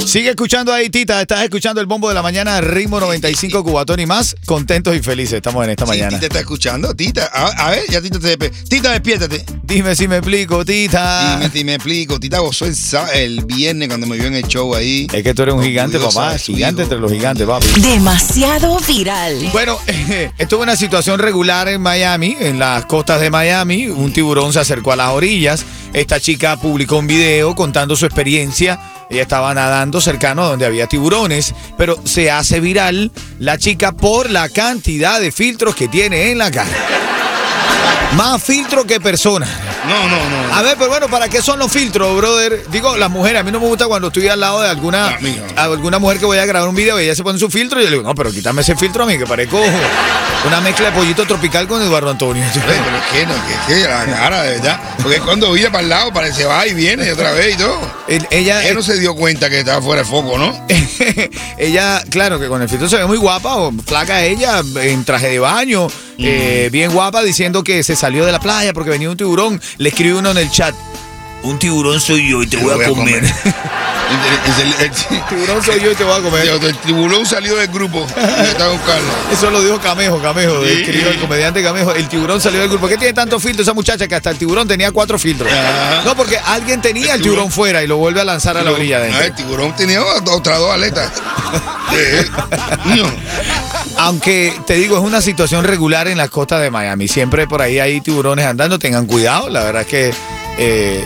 Sigue escuchando ahí, Tita. Estás escuchando el bombo de la mañana, Ritmo 95, Cubatón y más. Contentos y felices estamos en esta mañana. Tita está escuchando, Tita. A ver, ya Tita te despierta. Tita, despiértate. Dime si me explico, Tita. Dime si me explico. Tita gozó el viernes cuando me vio en el show ahí. Es que tú eres un gigante, papá. Gigante entre los gigantes, papi. Demasiado viral. Bueno, estuvo una situación regular en Miami, en las costas de Miami. Un tiburón se acercó a las orillas. Esta chica publicó un video contando su experiencia. Ella estaba nadando cercano a donde había tiburones, pero se hace viral la chica por la cantidad de filtros que tiene en la cara. Más filtro que persona. No. A ver, pero bueno, ¿para qué son los filtros, brother? Digo, las mujeres, a mí no me gusta cuando estoy al lado de alguna mujer que voy a grabar un video y ella se pone su filtro y yo le digo, no, pero quítame ese filtro a mí, que parezco una mezcla de pollito tropical con Eduardo Antonio. Pero es que la cara, de verdad. Porque cuando vira para el lado, parece va y viene otra vez y todo. Ella no se dio cuenta que estaba fuera de foco, ¿no? Ella, claro, que con el filtro se ve muy guapa, o flaca ella, en traje de baño, bien guapa, diciendo que se salió de la playa porque venía un tiburón. Le escribe uno en el chat, un tiburón soy yo y te voy a comer. El tiburón soy yo y te voy a comer. El tiburón salió del grupo y está a buscarlo. Eso lo dijo Camejo, escribió el comediante Camejo. El tiburón salió del grupo. ¿Por qué tiene tantos filtros esa muchacha que hasta el tiburón tenía 4 filtros? No, porque alguien tenía el tiburón fuera y lo vuelve a lanzar a la orilla adentro. El tiburón tenía otras 2 aletas. Aunque te digo, es una situación regular en las costas de Miami. Siempre por ahí hay tiburones andando. Tengan cuidado. La verdad es que